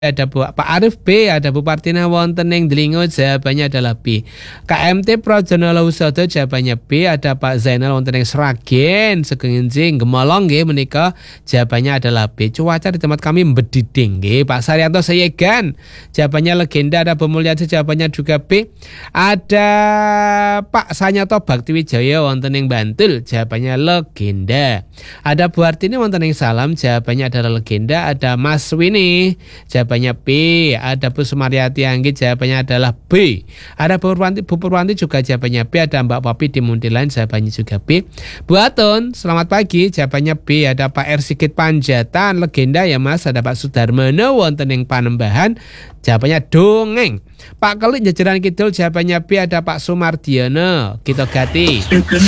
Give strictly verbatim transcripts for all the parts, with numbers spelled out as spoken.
ada Bu Pak Arif B, ada Bu Partina wonten ing Delingo, jawabannya adalah B. K M T Projono Usodo, jawabannya B. Ada Pak Zainal wonten ing Sragen, Segenjing Gemolong nggih menika, jawabannya adalah B. Cuaca di tempat kami mbediding nggih. Pak Saryanto Seyegan, jawabannya legenda. Ada Bu Mulyadi, jawabannya juga B. Ada Pak Sanyato Baktiwijaya wonten ing Bantul, jawabannya legenda. Ada Bu Artini wonten ing Salam, jawabannya adalah legenda. Ada Mas Wini, jawabannya B. Ada Bu Sumaryati Anggi, jawabannya adalah B. Ada Bu Purwanti, Bu Purwanti juga jawabannya B. Ada Mbak Popi di Muntilan, jawabannya juga B. Bu Atun, selamat pagi, jawabannya B. Ada Pak R Sigit Panjatan, legenda ya Mas. Ada Pak Sudarmono wonten ing Panembahan, jawabannya dongeng. Pak Kelik Jajaran Kidul, jawabannya B. Ada Pak Sumardiono, kita Gati.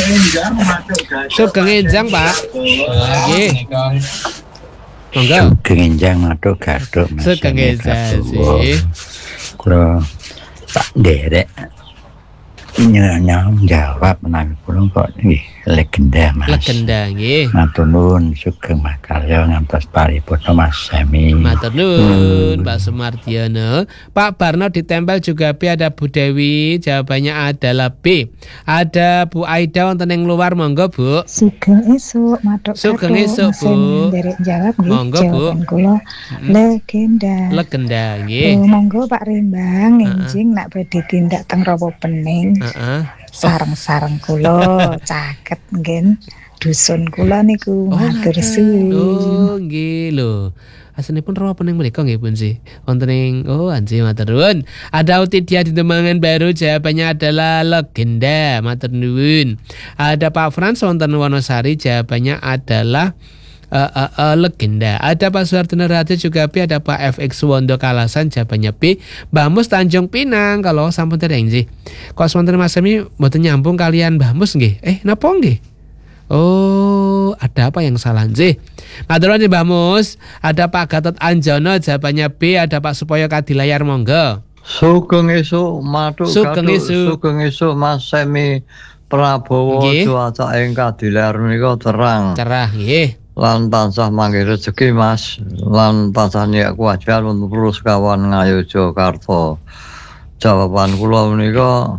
Sugeng Enjang Pak. Nggih. Monggo. Sugeng Enjang Matuk Gaduk Mas. Sugeng Enjang sih. Kula tak nderek nyanyam jawab menawi kula kok nggih legenda Mas. Legenda nggih. Matur nuwun sugeng makarya ngantos paripurna Mas Semi. Matur nuwun Pak Sumardiono. Pak Barno ditempel juga B. Ada Bu Dewi, jawabannya adalah B. Ada Bu Aida wonten ing luar, monggo Bu. Sugeng esuk matuk Sugeng esuk Bu. Derek jawab nggih. Monggo Bu. Kula legenda. Legenda nggih. Oh, monggo Pak Rembang enjing nak badhe tindak teng Rawa Pening. Heeh. Sareng-sareng kula caket nggih. Dusun kula niku matur suwun. Oh, nggih lho. Asalipun Rawa Pening mriku nggih pun sih. Wonten ing oh anji matur nuwun. Ada Utidia di Demangan Baru, jawabannya adalah legenda. Matur nuwun. Ada Pak Frans wonten Wonosari, jawabannya adalah Uh, uh, uh, legenda. Ada Pak Suhartono Ratu juga B. Ada Pak F X Wondo Kalasan, jawabannya B. Mbah Mus Tanjung Pinang, kalau sampun tereng sih. Kok sementara Mas Semi mboten nyambung kalian Mbah Mus nggih? Eh napa nggih? Oh, ada apa yang salah sih? Matur nuwun Mbah Mus. Ada Pak Gatot Anjono, jawabannya B. Ada Pak Supoyo Kadilayar, monggo. Sugeng esuk matuk Sugeng esuk. Sugeng esuk Mas Semi Prabowo, cuaca ing Kadilayar menika terang. Cerah nggih. Lan tansah mangke rezeki Mas, lan tansah niat kewajiban untuk terus kawan ngayu Jakarta. Jawaban kula menika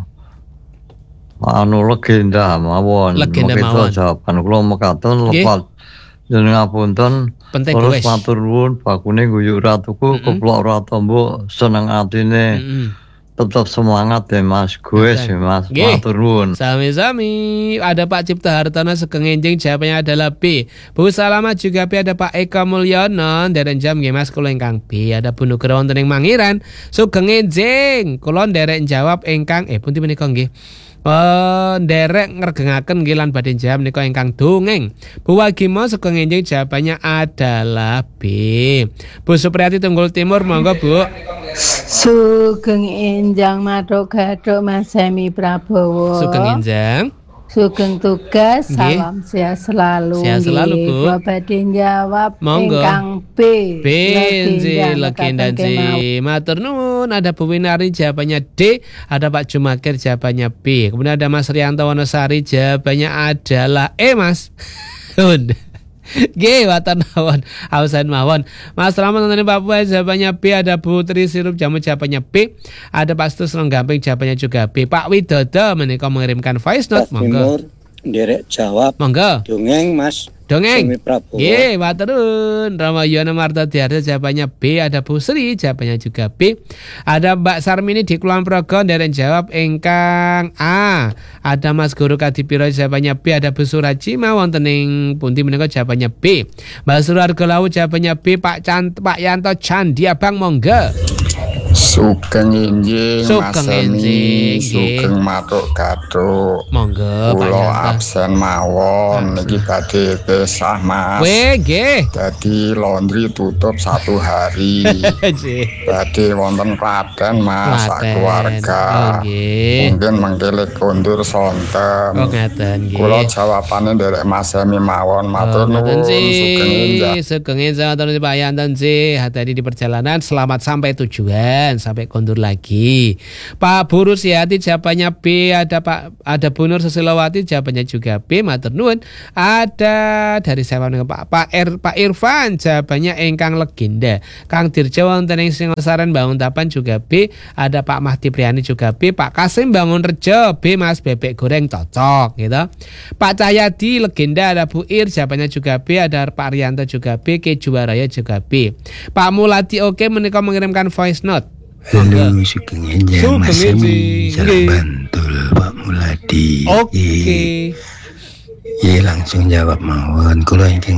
anu legenda mawon. Legenda mawon. Jawaban kula mekaten lepat jeneng ngapunten. Terus matur nuwun bakune guyuk ratuku, keplok ora tombo seneng atine. Tetap semangat ya Mas, gue sih Mas, matur nuwun. Sami-sami. Ada Pak Cipta Hartono Sugeng Enjing, jawabannya adalah B. Bu Salama juga B. Ada Pak Eka Mulyono derek jam nggih Mas, kula ingkang B. Ada Bu Nugroho wonten ing Mangiran, Sugeng Enjing, kula derek jawab ingkang eh pundi menika nggih. Oh, derek ngregengaken nggih lan badhe jawab menika ingkang dongeng. Bu Wagimo Sugeng Enjing, jawabannya adalah B. Bu Supriyati Tunggul Timur, monggo Bu. Sugeng Enjang matuk gaduk Mas Semi Prabowo. Sugeng Enjang. Sugeng tugas, salam sehat selalu. Sehat selalu Bu. Kula badhe jawab ingkang B. B nggih, legenda nggih. Matur nuwun. Ada Bu Winari, jawabannya D. Ada Pak Jumakir, jawabannya B. Kemudian ada Mas Rianto Wonosari, jawabannya adalah E Mas. G watan mawon, ausan mawon. Mas Rahmat nonton Papua, jawabannya B. Ada Bu Tri Sirup Jamu, jawabannya B. Ada Pak Stus Lenggamping, jawabannya juga B. Pak Widodo menika mengirimkan voice note, monggo. Nderek jawab. Monggo. Dongeng Mas. Dongeng. Nggih, matur nuwun. Ramayana Marta Diarto, jawabannya B. Ada Bu Sri, jawabannya juga B. Ada Mbak Sarmini di Kulon Progo, derek jawab ingkang A. Ada Mas Guru Kadipiro, jawabannya B. Ada Bu Surajima wonten ing pundi menika, jawabannya B. Mbak Surarga Lawu, jawabannya B. Pak Cant Pak Yanto Candi Abang, monggo. Sugeng Enjing, Sugeng Enjing, Sugeng matuk gaduk. Monggo Pak Kula absen mawon niki badhe kesah Mas. Weh, nggih. Dadi laundry tutup satu hari. Badhe wonten Klaten Mas, sak keluarga. Nggih. Mungkin mengkele kondur sontem. Oh, ngeten nggih. Kula jawabane nderek Mas Semi mawon. Matur nuwun. Sugeng Enjing. Sugeng Enjing, matur nuwun Pak Yanto nggih. Hati-hati di perjalanan, selamat sampai tujuan. bulan sampai kondur lagi. Pak Bu Rusiati jawabannya B. Ada Pak ada Bu Nur Susilowati jawabannya juga B. Matur nuwun. Ada dari siapa nih Pak Pak Ir, Pak Irfan jawabannya ingkang legenda. Kang Dirjo wonten ing Singosaran Banguntapan juga B. Ada Pak Mahdi Priani juga B. Pak Kasim Bangunrejo B. Mas Bebek Goreng cocok gitu. Pak Cahyadi legenda, ada Bu Ir jawabannya juga B. Ada Pak Arianto juga B. Ke Juwaraya juga B. Pak Muladi oke menika mengirimkan voice note. Halo, Sugeng Enjang Mas Semi, Jalan Bantul Pak Muladi. Oke. Okay. Iya langsung jawab mawon. Kula ingkang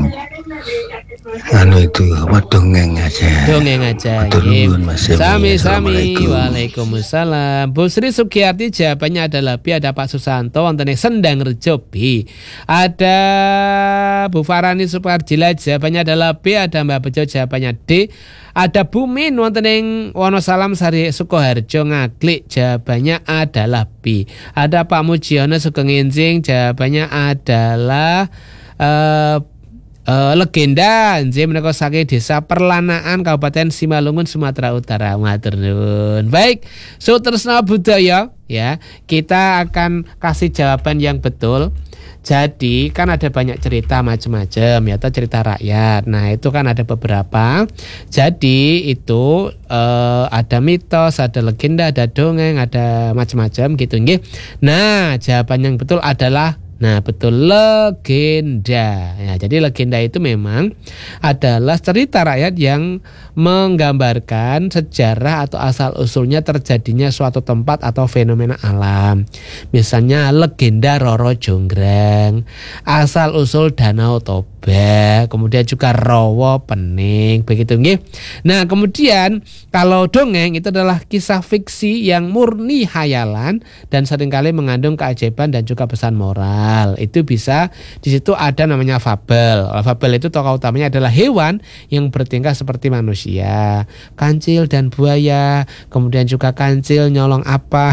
anu itu apa dongeng aja. Dongeng aja. Sami-sami. Waalaikumsalam. Bu Sri Sugiyarti jawabannya adalah B. Ada Pak Susanto wonten ing Sendang Rejo B. Ada Bu Farani Supardila jawabannya adalah B. Ada Mbak Bejo jawabannya D. Ada Bu Min wonten ing Wonosalam Sari Sukoharjo Ngaglik jawabannya adalah B. Ada Pak Mujiono Sugeng Enjing jawabannya adalah uh, uh, legenda nggih menika saking Desa Perlanaan Kabupaten Simalungun Sumatera Utara. Matur nuwun. Baik, Sutresna Budaya ya. Kita akan kasih jawaban yang betul. Jadi kan ada banyak cerita macam-macam ya, atau cerita rakyat. Nah itu kan ada beberapa. Jadi itu eh, ada mitos, ada legenda, ada dongeng, ada macam-macam gitu nggih. Nah jawaban yang betul adalah nah betul legenda. Ya, jadi legenda itu memang adalah cerita rakyat yang menggambarkan sejarah atau asal usulnya terjadinya suatu tempat atau fenomena alam. Misalnya legenda Roro Jonggrang, asal usul Danau Toba, kemudian juga Rowo Pening, begitu nggih. Nah, kemudian kalau dongeng itu adalah kisah fiksi yang murni hayalan dan seringkali mengandung keajaiban dan juga pesan moral. Itu bisa di situ ada namanya fabel. Fabel itu tokoh utamanya adalah hewan yang bertingkah seperti manusia, kancil dan buaya, kemudian juga kancil nyolong apa.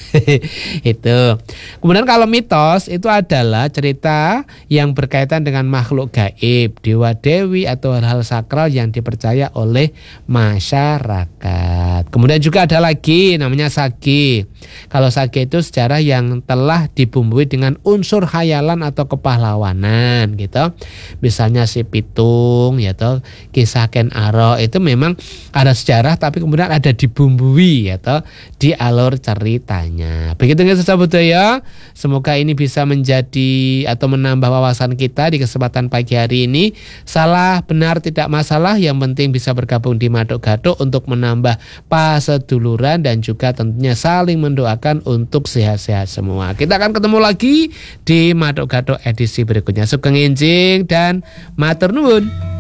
Itu. Kemudian kalau mitos itu adalah cerita yang berkaitan dengan makhluk gaib, dewa dewi atau hal-hal sakral yang dipercaya oleh masyarakat. Kemudian juga ada lagi namanya sage. Kalau sage itu sejarah yang telah dibumbui dengan unsur khayalan atau kepahlawanan gitu. Misalnya si Pitung ya toh, kisah Ken Arok itu memang ada sejarah tapi kemudian ada dibumbui ya toh di alur ceritanya. Begitu nggak sahabat budaya. Semoga ini bisa menjadi atau menambah wawasan kita di kesempatan pagi hari ini. Salah benar tidak masalah, yang penting bisa bergabung di Madok Gadok untuk menambah paseduluran dan juga tentunya saling mendoakan untuk sehat-sehat semua. Kita akan ketemu lagi di Madok Gadok edisi berikutnya. Sugeng Enjing dan matur nuwun.